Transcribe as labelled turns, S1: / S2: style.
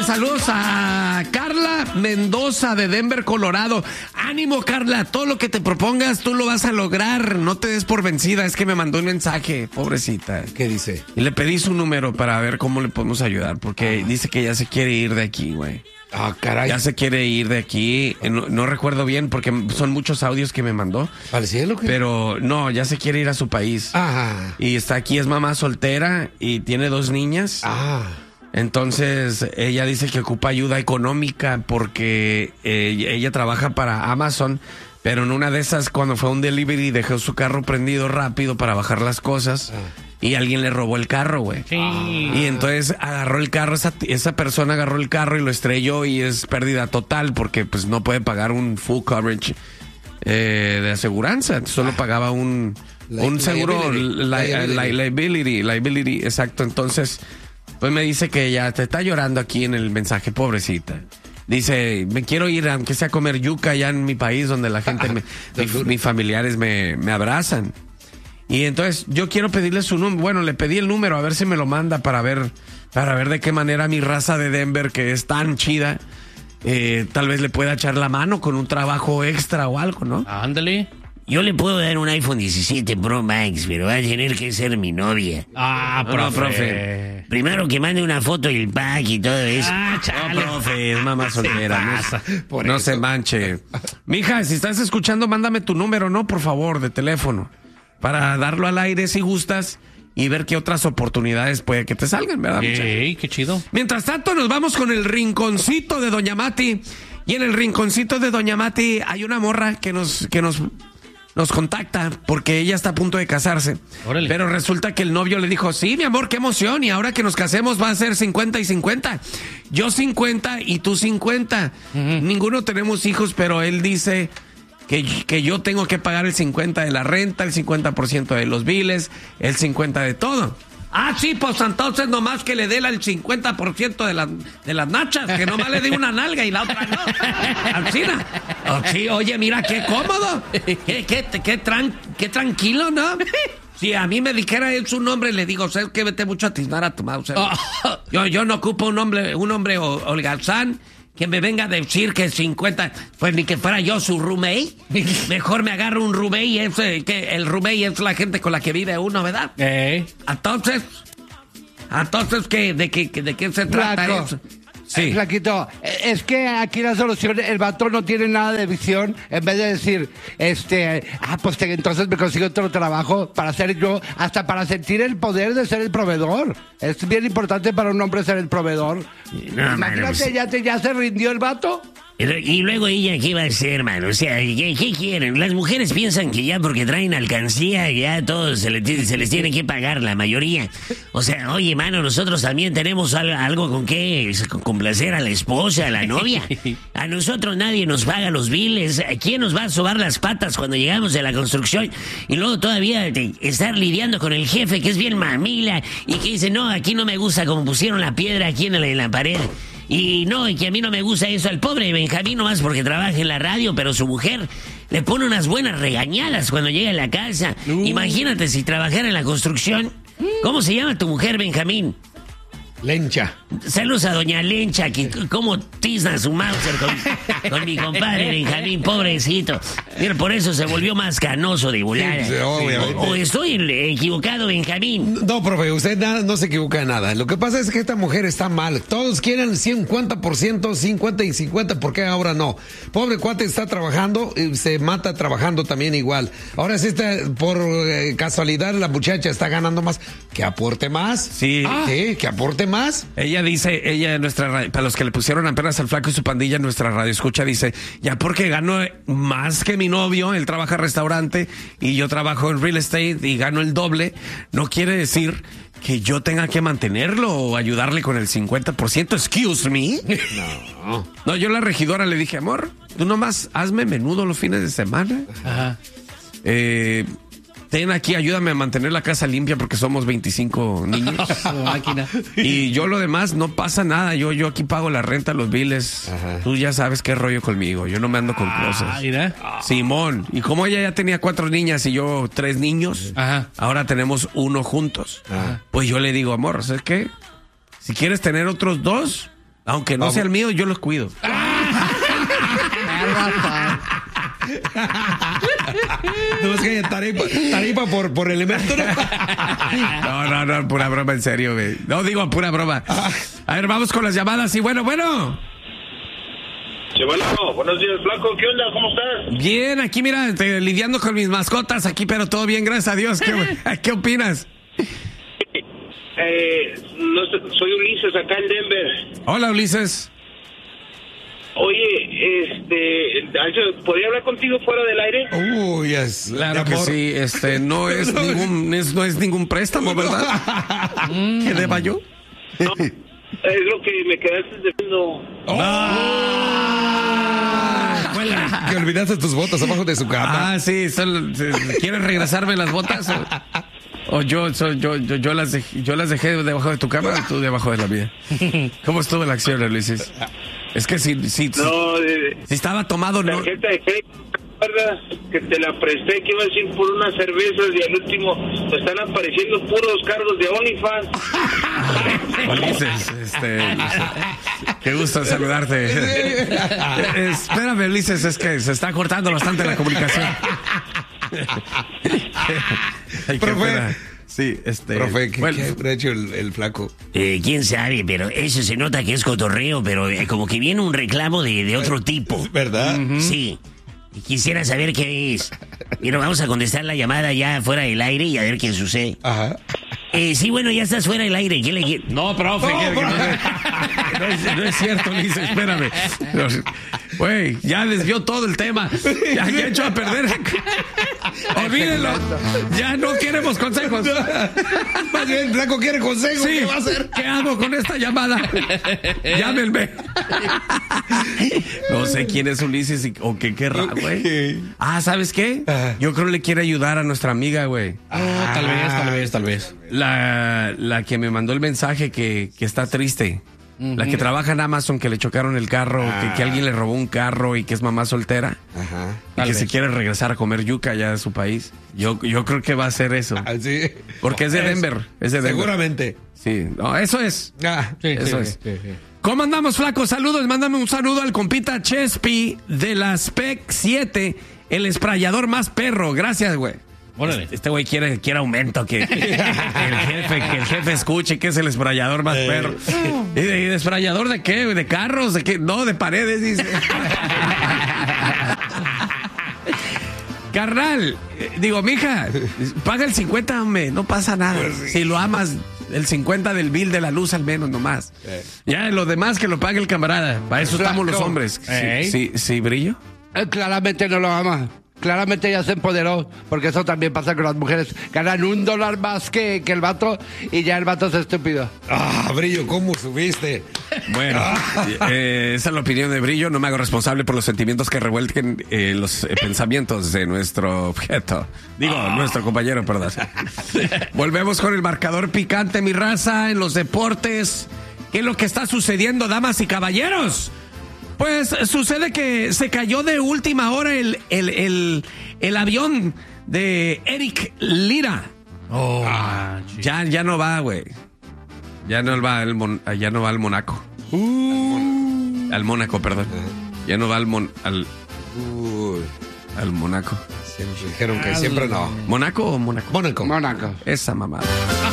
S1: saludos a Carla Mendoza de Denver, Colorado. Ánimo, Carla, todo lo que te propongas tú lo vas a lograr. No te des por vencida. Es que me mandó un mensaje, pobrecita.
S2: ¿Qué dice?
S1: Y le pedí su número para ver cómo le podemos ayudar, porque dice que ya se quiere ir de aquí, güey.
S2: Ah, caray.
S1: Ya se quiere ir de aquí. No recuerdo bien porque son muchos audios que me mandó.
S2: ¿Al cielo? ¿Qué?
S1: Pero no, ya se quiere ir a su país.
S2: Ah.
S1: Y está aquí, es mamá soltera y tiene 2 niñas.
S2: Ah.
S1: Entonces ella dice que ocupa ayuda económica porque ella trabaja para Amazon, pero en una de esas cuando fue a un delivery dejó su carro prendido rápido para bajar las cosas. Y alguien le robó el carro, güey.
S3: Sí.
S1: Y entonces agarró el carro, esa persona agarró el carro y lo estrelló y es pérdida total porque pues no puede pagar un full coverage de aseguranza. Solo pagaba un seguro liability, exacto. Entonces, pues me dice que ya te está llorando aquí en el mensaje, pobrecita. Dice, me quiero ir, aunque sea a comer yuca allá en mi país donde la gente, mis familiares me abrazan. Y entonces yo quiero pedirle su número. Bueno, le pedí el número a ver si me lo manda para ver de qué manera mi raza de Denver, que es tan chida, tal vez le pueda echar la mano con un trabajo extra o algo, ¿no?
S3: Ándale.
S4: Yo le puedo dar un iPhone 17 Pro Max, pero va a tener que ser mi novia.
S1: Profe.
S4: Primero que mande una foto del pack y todo eso.
S1: No, profe, es mamá soltera. No se manche. Mija, si estás escuchando, mándame tu número, ¿no? Por favor, de teléfono. Para darlo al aire si gustas y ver qué otras oportunidades puede que te salgan, ¿verdad?
S3: Qué chido.
S1: Mientras tanto, nos vamos con el rinconcito de Doña Mati. Y en el rinconcito de Doña Mati hay una morra que nos contacta porque ella está a punto de casarse.
S3: Órale.
S1: Pero resulta que el novio le dijo, sí, mi amor, qué emoción, y ahora que nos casemos va a ser 50 y 50. Yo 50 y tú 50. Ninguno tenemos hijos, pero él dice que yo tengo que pagar el 50 de la renta, el 50% de los biles, el 50 de todo. Ah, sí, pues entonces nomás que le dé el 50% de las nachas, que nomás le dé una nalga y la otra no. Alcina. Oh, sí, oye, mira, qué cómodo. Qué tranquilo, ¿no? Si a mí me dijera él su nombre, le digo, ¿sabes qué? Vete mucho a tiznar a tu mouse. Yo no ocupo un hombre holgazán que me venga a decir que 50, pues ni que fuera yo su roommate. Mejor me agarro un roommate, que el roommate es la gente con la que vive uno, ¿verdad? Entonces, ¿de qué se trata eso?
S5: Sí. Flaquito, es que aquí la solución, el vato no tiene nada de visión. En vez de decir, pues entonces me consigo otro trabajo para ser yo, hasta para sentir el poder de ser el proveedor. Es bien importante para un hombre ser el proveedor.
S4: No,
S5: imagínate, ya se rindió el vato.
S4: Y luego ella, ¿qué va a hacer, mano? O sea, ¿qué quieren? Las mujeres piensan que ya porque traen alcancía, ya todos se les tiene que pagar, la mayoría. O sea, oye, mano, nosotros también tenemos algo con que complacer a la esposa, a la novia. A nosotros nadie nos paga los biles. ¿Quién nos va a sobar las patas cuando llegamos de la construcción? Y luego todavía estar lidiando con el jefe, que es bien mamila, y que dice, no, aquí no me gusta como pusieron la piedra aquí en la pared. Y que a mí no me gusta eso. Al pobre Benjamín nomás porque trabaja en la radio, pero su mujer le pone unas buenas regañadas cuando llega a la casa. Imagínate si trabajara en la construcción. ¿Cómo se llama tu mujer, Benjamín?
S2: Lencha.
S4: Saludos a doña Lencha, que cómo tizna su Mauser con mi compadre Benjamín, pobrecito. Mira, por eso se volvió más canoso de volada.
S2: Sí, obviamente.
S4: ¿O estoy equivocado, Benjamín?
S2: No, profe, usted no se equivoca en nada. Lo que pasa es que esta mujer está mal. Todos quieren 50%, 50 y 50, ¿por qué ahora no? Pobre cuate está trabajando, se mata trabajando también igual. Ahora sí por casualidad la muchacha está ganando más. Que aporte más.
S1: Sí.
S2: Que aporte más.
S1: Ella dice, para los que le pusieron apenas al flaco y su pandilla en nuestra radio escucha, dice, ya porque gano más que mi novio, él trabaja en restaurante y yo trabajo en real estate y gano el doble, no quiere decir que yo tenga que mantenerlo o ayudarle con el 50%. Excuse me. No, yo a la regidora le dije, amor, tú nomás hazme menudo los fines de semana.
S3: Ajá.
S1: Ten aquí, ayúdame a mantener la casa limpia porque somos 25 niños.
S3: Máquina.
S1: Y yo lo demás no pasa nada. Yo aquí pago la renta, los biles. Ajá. Tú ya sabes qué rollo conmigo. Yo no me ando con cosas.
S3: Mira.
S1: Simón. Y como ella ya tenía 4 niñas y yo 3 niños,
S3: ajá,
S1: ahora tenemos 1 juntos. Ajá. Pues yo le digo, amor, ¿sabes qué? Si quieres tener otros 2, Aunque no sea el mío, yo los cuido.
S2: No es que tarifa por elemento.
S1: No, pura broma, en serio, güey. No digo pura broma. A ver, vamos con las llamadas y bueno.
S3: Sí, bueno, buenos días, Flaco. ¿Qué onda? ¿Cómo estás?
S1: Bien, aquí mira, lidiando con mis mascotas aquí, pero todo bien, gracias a Dios. ¿Qué opinas?
S3: No sé, soy Ulises, acá en Denver.
S1: Hola, Ulises.
S3: Oye, ¿podría hablar contigo fuera del aire?
S2: Uy,
S1: Claro que sí, no es ningún préstamo, ¿verdad? ¿Qué deba yo?
S3: No, es lo que me quedaste debiendo.
S2: Que olvidaste tus botas abajo de su cama.
S1: Ah, sí, ¿quieres regresarme las botas? O yo las dejé debajo de tu cama o tú debajo de la mía. ¿Cómo estuvo la acción, Ulises? Es que si estaba tomado, no.
S3: Tarjeta de crédito, ¿verdad? Que te la presté, que ibas a ir por unas cervezas y al último te están apareciendo puros cargos de OnlyFans.
S1: Ulises, qué gusto saludarte. Espérame, Ulises, es que se está cortando bastante la comunicación. Ay,
S2: Profe.
S1: Sí,
S2: Profe, ¿qué habrá hecho el flaco?
S4: Quién sabe, pero eso se nota que es cotorreo, pero como que viene un reclamo de otro tipo.
S2: ¿Verdad?
S4: Sí. Y quisiera saber qué es. Pero vamos a contestar la llamada ya fuera del aire y a ver qué sucede.
S2: Ajá.
S4: Sí, bueno, ya estás fuera del aire. ¿Qué le
S1: No, profe. No es cierto, Ulises, espérame. Güey, ya desvió todo el tema. Ya ha hecho a perder. Olvídenlo. Ya no queremos consejos.
S2: Más bien, el flaco quiere consejos.
S1: Sí.
S2: ¿Qué va a hacer?
S1: ¿Qué hago con esta llamada? Llámenme. No sé quién es Ulises o qué querrá, güey. Ah, ¿sabes qué? Yo creo que le quiere ayudar a nuestra amiga, güey.
S6: Tal vez.
S1: La que me mandó el mensaje que está triste. La que trabaja en Amazon, que le chocaron el carro, que alguien le robó un carro y que es mamá soltera.
S2: Ajá.
S1: Y que se quiere regresar a comer yuca allá de su país. Yo creo que va a ser eso.
S2: Sí.
S1: Porque es de Denver.
S2: Seguramente.
S1: Sí, no, eso es. Eso es.
S6: Sí.
S1: ¿Cómo andamos, flaco? Saludos, mándame un saludo al compita Chespi de la Spec 7, el esprayador más perro. Gracias, güey.
S6: Órale.
S1: Este güey quiere aumento, que el jefe escuche que es el esprayador más perro. ¿Y de esprayador de qué? ¿De carros? ¿De qué? No, de paredes, dice. Carnal, mija, paga el 50, hombre, no pasa nada. Si lo amas, el 50 del bill de la luz al menos nomás. Ya, lo demás que lo pague el camarada. Para eso estamos los hombres. Sí, Brillo.
S5: Claramente no lo ama. Claramente ya se empoderó, porque eso también pasa con las mujeres. Ganan $1 más que el vato y ya el vato es estúpido.
S2: Brillo, ¿cómo subiste?
S1: Bueno, esa es la opinión de Brillo. No me hago responsable por los sentimientos que revuelquen los pensamientos de nuestro objeto. Nuestro compañero, perdón. Volvemos con el marcador picante, mi raza, en los deportes. ¿Qué es lo que está sucediendo, damas y caballeros? Pues sucede que se cayó de última hora el avión de Eric Lira. Ya no va, güey. Ya no va al Mónaco. Al Mónaco, perdón. Ya no va al Mónaco.
S2: Siempre dijeron que siempre no.
S1: ¿Mónaco o Mónaco?
S2: Mónaco.
S5: Mónaco.
S1: Esa mamada.